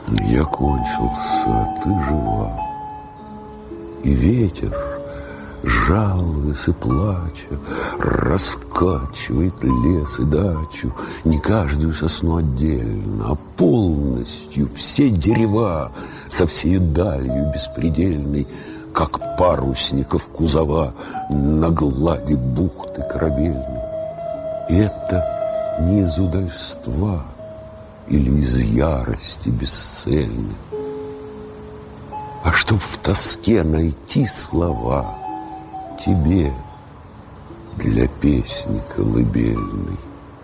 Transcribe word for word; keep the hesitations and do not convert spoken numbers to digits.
Я кончился, а ты жива. И ветер, жалуясь и плача, раскачивает лес и дачу, не каждую сосну отдельно, а полностью все дерева со всей далью беспредельной, как парусников кузова на глади бухты корабельной. И это не из удальства или из ярости бесцельной, а чтоб в тоске найти слова тебе для песни колыбельной.